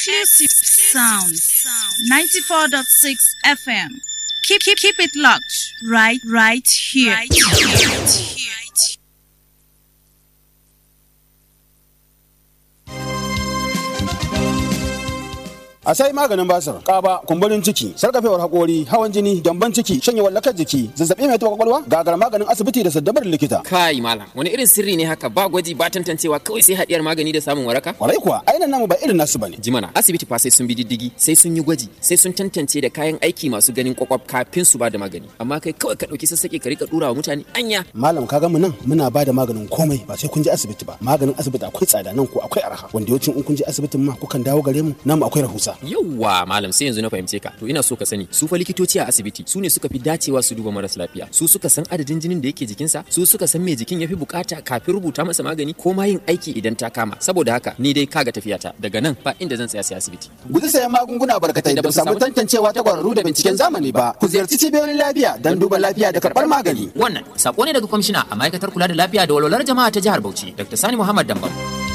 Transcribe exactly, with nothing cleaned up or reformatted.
Exclusive sounds. ninety-four point six F M. Keep keep keep it locked. Right right here. Right here. Right here. A sai maganin basir, ƙaba, kumburin ciki, sarkafewar haƙori, hawan jini, gyamban ciki, shanyewar lakar jiki, zazzaɓi mai taɓa kwakwalwa, gagar maganin asibiti da saddabar likita. Kai malam, wani irin sirri ne haka ba gwaji ba tantancewa kawai sai haɗiyar magani da samun waraka? Kwarai kuwa, ainihin namu ba irin nasu bane. Jimana, asibiti fa sai sun bi diddigi, sai sun yi gwaji, sai sun tantance da kayan aiki masu ganin kwakwaf kafin su ba da magani. Amma kai kawai ka ɗauki sassaƙe ka rika ɗura wa mutane anya. Malam ka ga mu nan muna ba da maganin komai ba sai kun je asibiti ba. Maganin asibiti akwai tsada nan ko akwai arha. Wanda yawancin in kun je asibitin ma kukan dawo gare mu, namu akwai rahusa. Yawwa malam sai yanzu na fahimce ka. To ina so ka sani su fa likitoci a asibiti su ne suka fi dacewa su duba maras lafiya. Su suka san adadin jinin da yake jikinsa, su suka san me jikin yafi bukata kafin rubuta masa magani ko ma yin aiki idan ta kama. Saboda haka ni dai kaga tafiyata daga nan ba inda zan tsaya sai asibiti. Guji sayan magunguna barkatai da ba samu tantancewa ta kwararru da binciken zamani ba. Ku ziyarci cibiyoyin lafiya don duba lafiya da karɓar magani. Wannan sako ne daga kwamishina a ma'aikatar kula da lafiya da walwalar jama'a ta jihar Bauchi, Dr. Sani Muhammad Dambam.